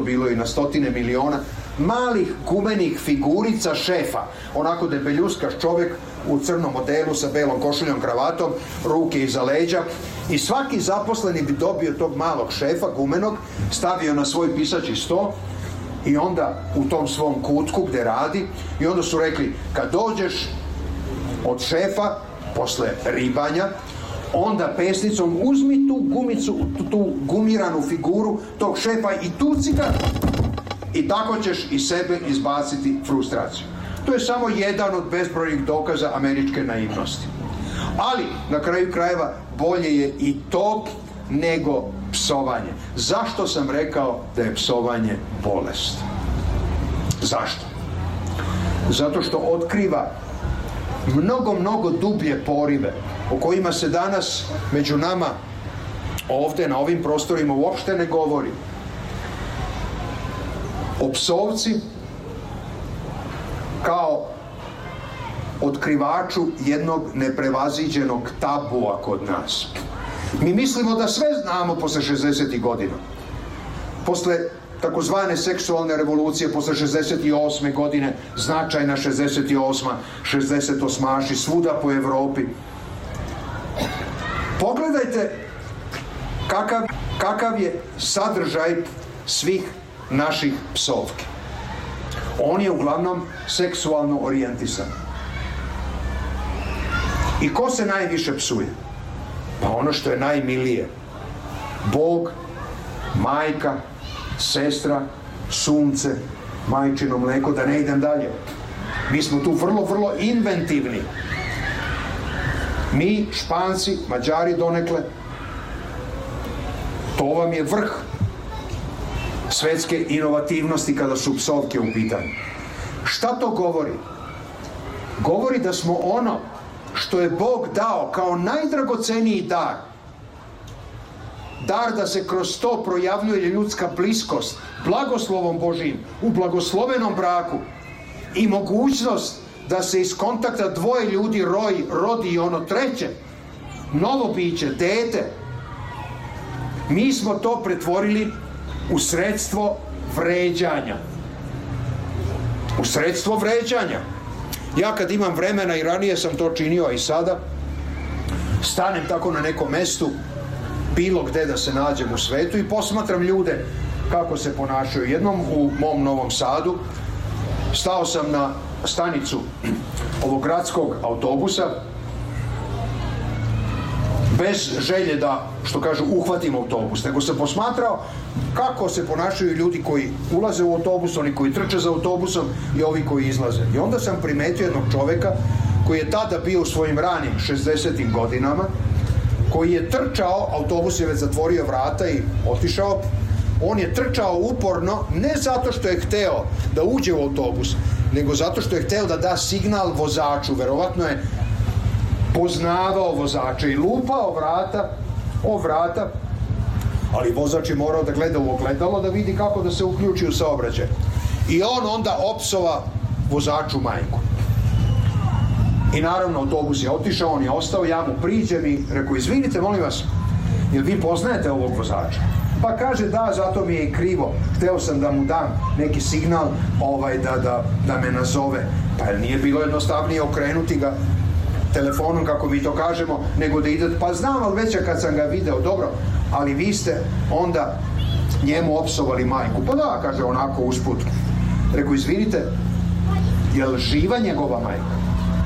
bilo i na stotine miliona, malih gumenih figurica šefa, onako debeljuskaš čovjek u crnom modelu sa belom košuljom, kravatom, ruke iza leđa, i svaki zaposleni bi dobio tog malog šefa gumenog, stavio na svoj pisaći sto i onda u tom svom kutku gdje radi, i onda su rekli, kad dođeš od šefa posle ribanja, onda pesnicom uzmi tu gumicu, tu gumiranu figuru tog šefa i tuci ga, i tako ćeš iz sebe izbaciti frustraciju. To je samo jedan od bezbrojnih dokaza američke naivnosti. Ali, na kraju krajeva, bolje je i to nego psovanje. Zašto sam rekao da je psovanje bolest? Zašto? Zato što otkriva mnogo dublje porive o kojima se danas među nama ovdje na ovim prostorima uopšte ne govori. O psovci kao otkrivaču jednog neprevaziđenog tabua kod nas. Mi mislimo da sve znamo posle 60. godina. Posle takozvane seksualne revolucije, posle 68. godine, značajna 68. 68. svuda po Evropi. Pogledajte kakav je sadržaj svih naših psovki. On je uglavnom seksualno orijentisan. I ko se najviše psuje? Pa ono što je najmilije. Bog, majka, sestra, sunce, majčino mleko, da ne idem dalje. Mi smo tu vrlo inventivni. Mi, Španci, Mađari donekle, to vam je vrh svetske inovativnosti kada su psovke u pitanju. Šta to govori? Govori da smo ono što je Bog dao kao najdragoceniji dar da se kroz to projavljuje ljudska bliskost, blagoslovom Božijim, u blagoslovenom braku, i mogućnost da se iz kontakta dvoje ljudi rodi ono treće, novo biće, dete. Mi smo to pretvorili u sredstvo vređanja. U sredstvo vređanja. Ja kad imam vremena, i ranije sam to činio, a i sada, stanem tako na nekom mestu, bilo gde da se nađem u svetu, i posmatram ljude kako se ponašaju. Jednom u mom Novom Sadu stao sam na stanicu ovog gradskog autobusa bez želje da, što kažu, uhvatim autobus, nego sam posmatrao kako se ponašaju ljudi koji ulaze u autobus, oni koji trče za autobusom i ovi koji izlaze. I onda sam primetio jednog čoveka koji je tada bio u svojim ranim 60. godinama, koji je trčao, autobus je već zatvorio vrata i otišao, on je trčao uporno, ne zato što je hteo da uđe u autobus, nego zato što je hteo da da signal vozaču. Verovatno je poznavao vozača i lupao vrata, ali vozač je morao da gleda u ogledalo da vidi kako da se uključi u saobraćaj. I on onda opsova vozaču majku. I naravno autobus je otišao, on je ostao, ja mu priđem i rekao, izvinite, molim vas, jel vi poznajete ovog vozača? Pa kaže, da, zato mi je i krivo, hteo sam da mu dam neki signal da me nazove. Pa jel nije bilo jednostavnije okrenuti ga telefonom, kako mi to kažemo, nego da ide, pa znam, ali već kad sam ga video, dobro, ali vi ste onda njemu opsovali majku. Pa da, kaže onako usput. Rekao, izvinite, je li živa njegova majka?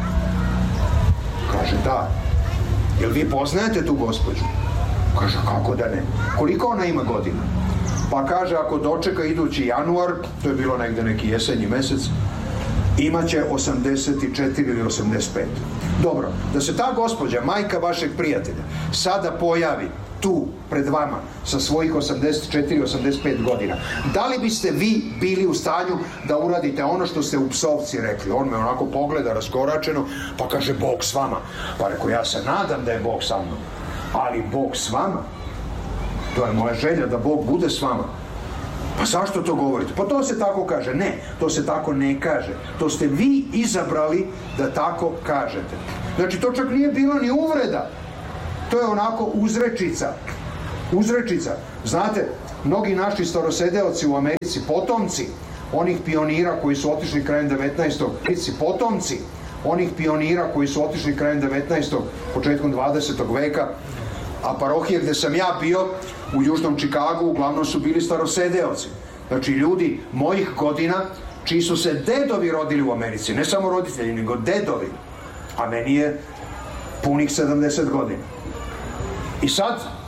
Kaže, da. Jel vi poznajete tu gospođu? Kaže, kako da ne? Koliko ona ima godina? Pa kaže, ako dočeka idući januar, to je bilo negde neki jesenji mesec, imaće 84 ili 85. Dobro, da se ta gospođa, majka vašeg prijatelja, sada pojavi tu pred vama sa svojih 84-85 godina, da li biste vi bili u stanju da uradite ono što ste u psovci rekli? On me onako pogleda raskoračeno, pa kaže, Bog s vama. Pa rekao, ja se nadam da je Bog sa mnom, ali Bog s vama? To je moja želja, da Bog bude s vama. Pa zašto to govorite? Pa to se tako kaže. Ne, to se tako ne kaže. To ste vi izabrali da tako kažete. Znači, to čak nije bilo ni uvreda. To je onako uzrečica. Uzrečica. Znate, mnogi naši starosedeoci u Americi, potomci onih pionira koji su otišli krajem 19. potomci onih pionira koji su otišli krajem 19. početkom 20. veka, a parohije gde sam ja bio u Južnom Čikagu uglavnom su bili starosedeoci. Znači ljudi mojih godina čiji su se dedovi rodili u Americi, ne samo roditelji, nego dedovi, a meni je punih 70 godina. I sad